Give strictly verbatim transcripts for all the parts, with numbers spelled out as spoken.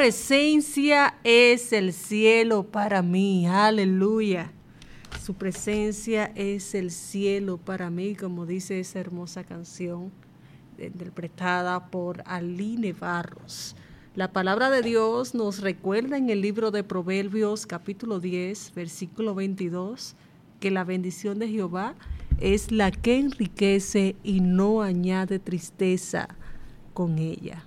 presencia es el cielo para mí. Aleluya. Su presencia es el cielo para mí, como dice esa hermosa canción interpretada por Aline Barros. La palabra de Dios nos recuerda en el libro de Proverbios, capítulo diez, versículo veintidós, que la bendición de Jehová es la que enriquece y no añade tristeza con ella.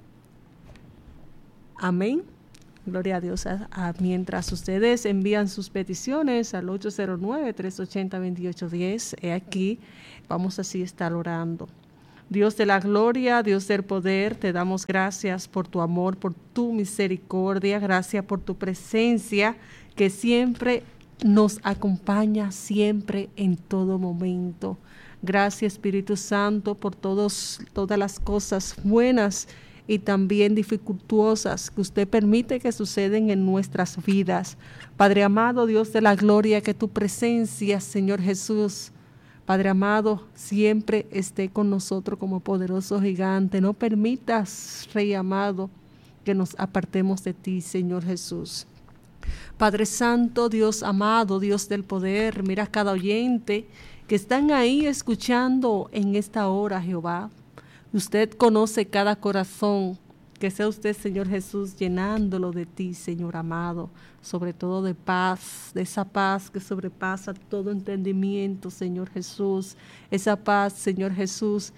Amén. Gloria a Dios. A, a, mientras ustedes envían sus peticiones al ocho cero nueve, tres ocho cero, dos ocho uno cero, he aquí, vamos así a estar orando. Dios de la gloria, Dios del poder, te damos gracias por tu amor, por tu misericordia, gracias por tu presencia que siempre nos acompaña, siempre en todo momento. Gracias, Espíritu Santo, por todos, todas las cosas buenas y también dificultuosas que usted permite que suceden en nuestras vidas. Padre amado, Dios de la gloria, que tu presencia, Señor Jesús, Padre amado, siempre esté con nosotros como poderoso gigante. No permitas, Rey amado, que nos apartemos de ti, Señor Jesús. Padre Santo, Dios amado, Dios del poder, mira a cada oyente que están ahí escuchando en esta hora, Jehová. Usted conoce cada corazón, que sea usted, Señor Jesús, llenándolo de ti, Señor amado, sobre todo de paz, de esa paz que sobrepasa todo entendimiento, Señor Jesús, esa paz, Señor Jesús,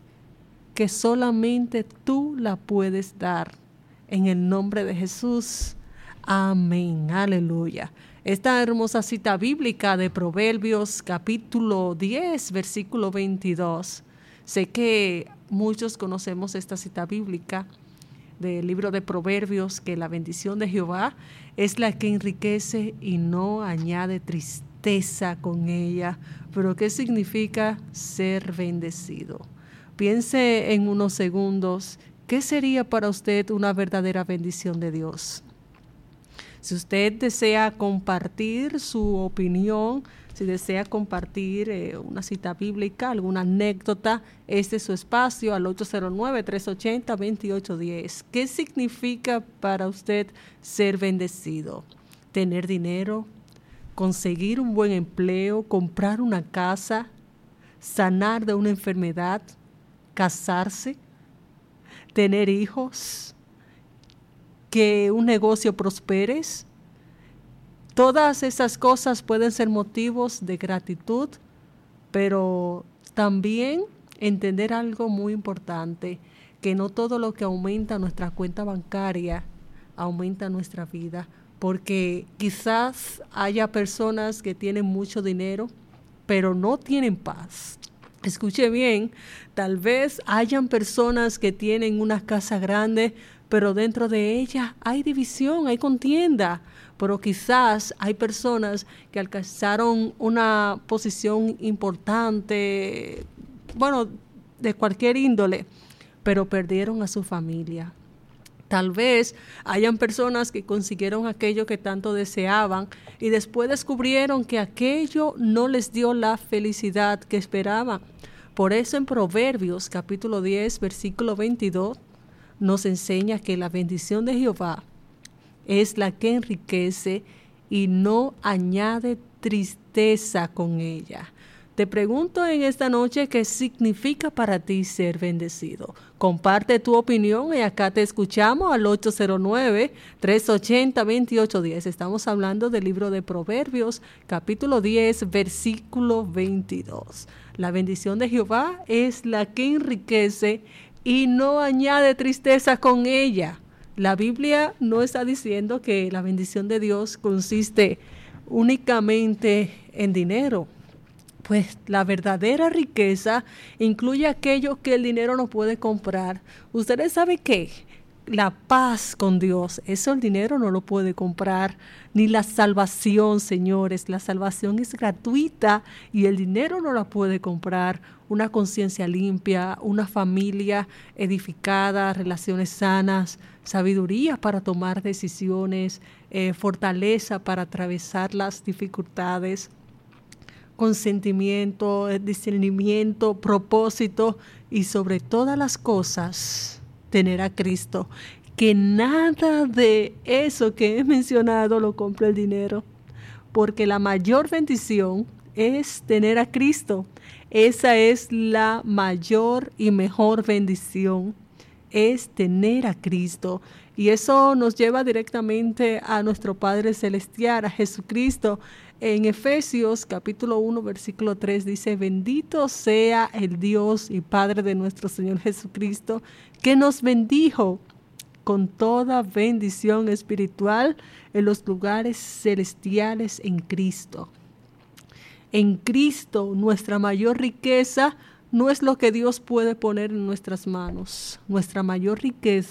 que solamente tú la puedes dar, en el nombre de Jesús. Amén, aleluya. Esta hermosa cita bíblica de Proverbios, capítulo diez, versículo veintidós, sé que muchos conocemos esta cita bíblica del libro de Proverbios, que la bendición de Jehová es la que enriquece y no añade tristeza con ella. Pero ¿qué significa ser bendecido? Piense en unos segundos, ¿qué sería para usted una verdadera bendición de Dios? Si usted desea compartir su opinión, si desea compartir eh, una cita bíblica, alguna anécdota, este es su espacio al ocho cero nueve, tres ocho cero, dos ocho uno cero. ¿Qué significa para usted ser bendecido? Tener dinero, conseguir un buen empleo, comprar una casa, sanar de una enfermedad, casarse, tener hijos, que un negocio prospere. Todas esas cosas pueden ser motivos de gratitud, pero también entender algo muy importante, que no todo lo que aumenta nuestra cuenta bancaria aumenta nuestra vida, porque quizás haya personas que tienen mucho dinero, pero no tienen paz. Escuche bien, tal vez hayan personas que tienen una casa grande, pero dentro de ella hay división, hay contienda. Pero quizás hay personas que alcanzaron una posición importante, bueno, de cualquier índole, pero perdieron a su familia. Tal vez hayan personas que consiguieron aquello que tanto deseaban y después descubrieron que aquello no les dio la felicidad que esperaban. Por eso en Proverbios capítulo diez, versículo veintidós, nos enseña que la bendición de Jehová es la que enriquece y no añade tristeza con ella. Te pregunto en esta noche qué significa para ti ser bendecido. Comparte tu opinión y acá te escuchamos al ocho cero nueve, tres ocho cero, dos ocho uno cero. Estamos hablando del libro de Proverbios, capítulo diez, versículo veintidós. La bendición de Jehová es la que enriquece y no añade tristeza con ella. La Biblia no está diciendo que la bendición de Dios consiste únicamente en dinero. Pues la verdadera riqueza incluye aquello que el dinero no puede comprar. ¿Ustedes saben qué? La paz con Dios, eso el dinero no lo puede comprar, ni la salvación, señores. La salvación es gratuita y el dinero no la puede comprar. Una conciencia limpia, una familia edificada, relaciones sanas, sabiduría para tomar decisiones, eh, fortaleza para atravesar las dificultades, consentimiento, discernimiento, propósito y sobre todas las cosas, tener a Cristo. que nada de eso que he mencionado lo compra el dinero, porque la mayor bendición es tener a Cristo. Esa es la mayor y mejor bendición, es tener a Cristo. Y eso nos lleva directamente a nuestro Padre Celestial, a Jesucristo. En Efesios capítulo uno, versículo tres dice: bendito sea el Dios y Padre de nuestro Señor Jesucristo, que nos bendijo con toda bendición espiritual en los lugares celestiales en Cristo. En Cristo, nuestra mayor riqueza no es lo que Dios puede poner en nuestras manos. Nuestra mayor riqueza